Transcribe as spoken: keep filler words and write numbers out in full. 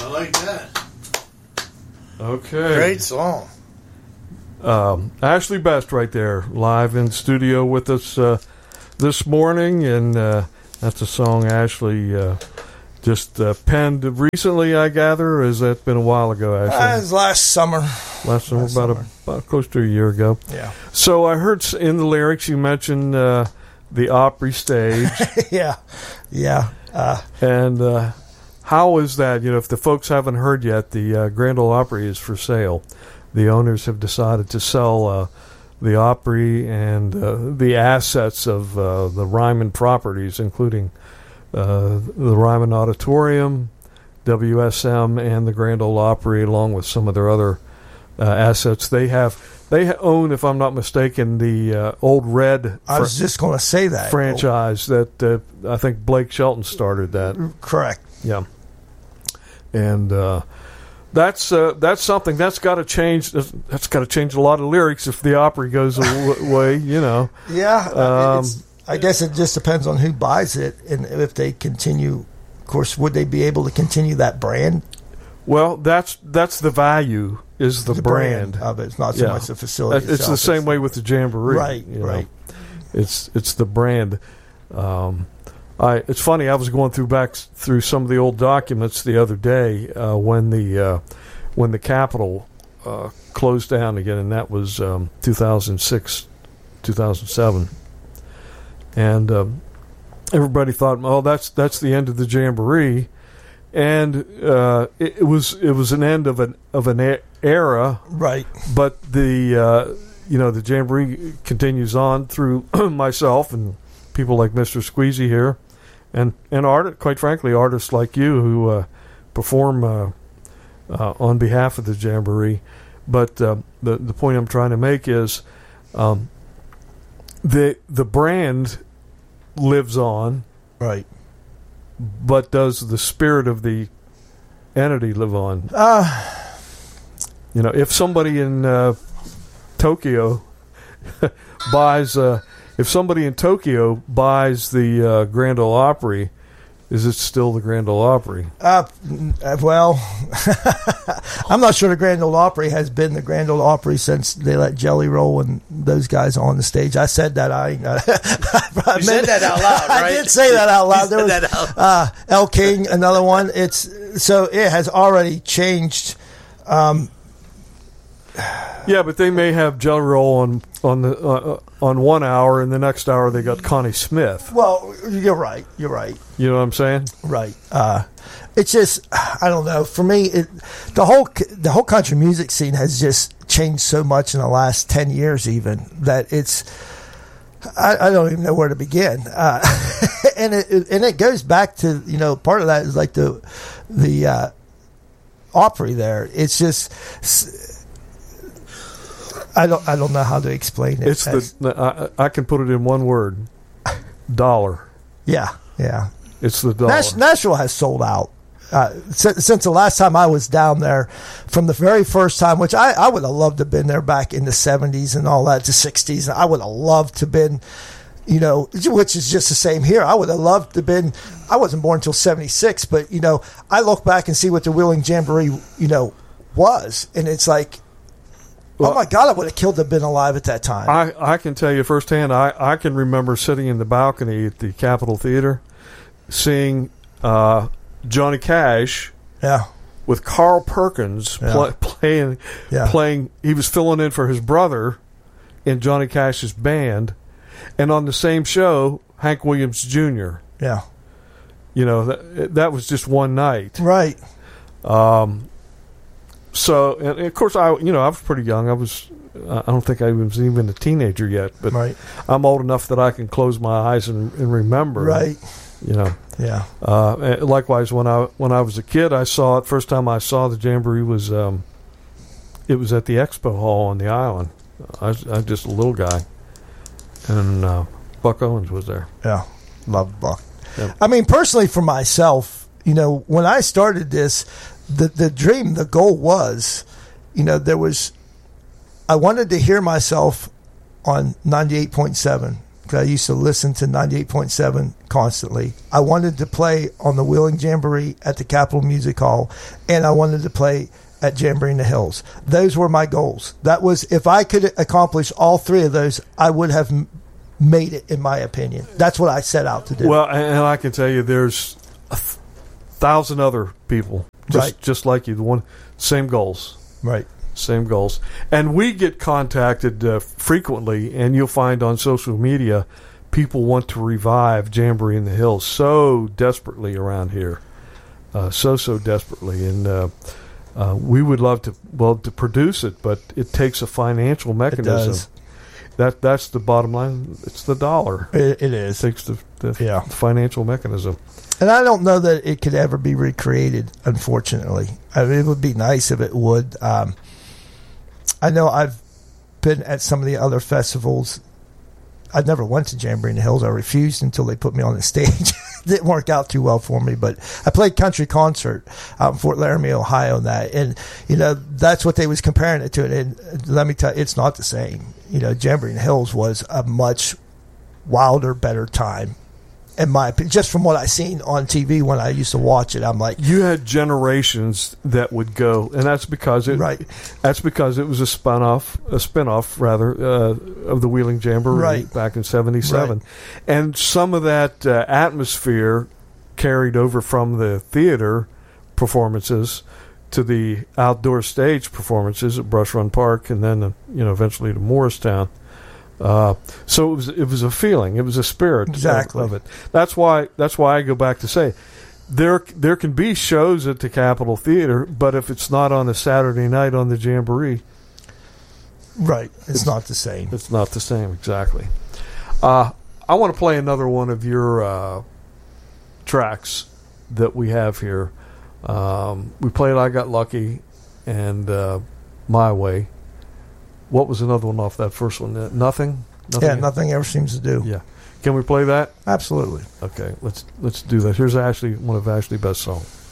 I like that. Okay. Great song. Um, Ashley Best right there, live in studio with us uh, this morning, and uh, that's a song Ashley uh, just uh, penned recently, I gather, or has that been a while ago, Ashley? Uh, it was last summer. Last summer, last about, summer. A, about close to a year ago. Yeah. So I heard in the lyrics you mentioned uh, the Opry stage. yeah. Yeah. Uh, and uh, how is that? You know, if the folks haven't heard yet, the uh, Grand Ole Opry is for sale. The owners have decided to sell uh, the Opry and uh, the assets of uh, the Ryman properties, including uh, the Ryman Auditorium, W S M, and the Grand Ole Opry, along with some of their other uh, assets. They have they own, if I'm not mistaken, the uh, Old Red. I was just going to say that franchise that uh, I think Blake Shelton started that. Correct. Yeah, and. Uh, That's uh, that's something that's got to change. That's got to change a lot of lyrics if the Opry goes away. You know. Yeah, um, it's, I guess it just depends on who buys it and if they continue. Of course, would they be able to continue that brand? Well, that's that's the value is the, the brand. brand of it. It's not so yeah. much the facility. It's itself. the same it's, way with the Jamboree. Right. You know? Right. It's it's the brand. Um, I, it's funny. I was going through back through some of the old documents the other day uh, when the uh, when the Capitol uh, closed down again, and that was um, two thousand six, two thousand seven, and um, everybody thought, "Oh, that's that's the end of the Jamboree," and uh, it, it was it was an end of an of an era, right? But the uh, you know the Jamboree continues on through myself and people like Mister Squeezy here. And and art, quite frankly, artists like you who uh, perform uh, uh, on behalf of the Jamboree. But uh, the the point I'm trying to make is um, the the brand lives on, right? But does the spirit of the entity live on? Uh, you know, if somebody in uh, Tokyo buys. Uh, If somebody in Tokyo buys the uh, Grand Ole Opry, is it still the Grand Ole Opry? Uh, well, I'm not sure the Grand Ole Opry has been the Grand Ole Opry since they let Jelly Roll and those guys on the stage. I said that. I, uh, I you said that out loud, right? I did say that out loud. You there said was that out uh, El King, another one. It's so it has already changed. Um, yeah, but they may have Jelly Roll on on the uh, on one hour, and the next hour they got Connie Smith. Well, you're right. You're right. You know what I'm saying? Right. Uh, it's just I don't know. For me, it, the whole the whole country music scene has just changed so much in the last ten years, even that it's I, I don't even know where to begin. Uh, and it and it goes back to you know part of that is like the the uh, Opry there. It's just. I don't. I don't know how to explain it. It's as, the. I, I can put it in one word: dollar. Yeah, yeah. It's the dollar. Nash, Nashville has sold out uh, since, since the last time I was down there. From the very first time, which I, I would have loved to have been there back in the seventies and all that, the sixties. I would have loved to have been, you know, which is just the same here. I would have loved to have been. I wasn't born until seventy-six, but you know, I look back and see what the Wheeling Jamboree, you know, was, and it's like. Well, oh my God! I would have killed to have been alive at that time. I, I can tell you firsthand. I, I can remember sitting in the balcony at the Capitol Theater, seeing uh, Johnny Cash, yeah, with Carl Perkins yeah. play, playing yeah. playing. He was filling in for his brother in Johnny Cash's band, and on the same show, Hank Williams Junior Yeah, you know that that was just one night, right? Um. So, and of course, I you know I was pretty young. I was I don't think I was even a teenager yet, but right. I'm old enough that I can close my eyes and, and remember. Right. You know. Yeah. Uh, likewise, when I when I was a kid, I saw it. First time I saw the Jamboree was um, it was at the Expo Hall on the island. I was, I was just a little guy, and uh, Buck Owens was there. Yeah, love Buck. Yep. I mean, personally, for myself, you know, when I started this. The the dream, the goal was, you know, there was, I wanted to hear myself on ninety-eight point seven because I used to listen to ninety-eight point seven constantly. I wanted to play on the Wheeling Jamboree at the Capitol Music Hall, and I wanted to play at Jamboree in the Hills. Those were my goals. That was, if I could accomplish all three of those, I would have m- made it, in my opinion. That's what I set out to do. Well, and I can tell you, there's a th- thousand other people just Right. just like you. The one same goals, Right. same goals, and we get contacted uh, frequently, and you'll find on social media people want to revive Jamboree in the Hills so desperately around here, uh, so so desperately, and. Uh, Uh, we would love to, well, to produce it, but it takes a financial mechanism. does. That that's the bottom line. It's the dollar. It, it It is. takes the, the Yeah. financial mechanism. And I don't know that it could ever be recreated, unfortunately. I mean, it would be nice if it would. Um, I know I've been at some of the other festivals. I never went to Jamboree in the Hills. I refused until they put me on the stage. Didn't work out too well for me, but I played country concert out in Fort Laramie, Ohio, and that, and you know that's what they was comparing it to. And let me tell you, it's not the same. You know, Jamboree in the Hills was a much wilder, better time, in my opinion. Just from what I seen on T V when I used to watch it, I'm like, You had generations that would go, and that's because it. Right. That's because it was a spin off, a spin off rather, uh, of the Wheeling Jamboree Right. back in seventy-seven, Right. and some of that uh, atmosphere carried over from the theater performances to the outdoor stage performances at Brush Run Park, and then uh, you know eventually to Morristown. Uh, so it was it was a feeling, it was a spirit of- Exactly. of, it. That's why that's why I go back to say there there can be shows at the Capitol Theater, but if it's not on a Saturday night on the Jamboree, right, it's not the same. it's not the same exactly. Uh, I want to play another one of your uh, tracks that we have here. Um, we played "I Got Lucky" and uh, "My Way." What was another one off that first one? Uh, nothing. Yeah, nothing ever seems to do. Yeah. Can we play that? Absolutely. Okay. Let's let's do that. Here's Ashley, one of Ashley's best songs.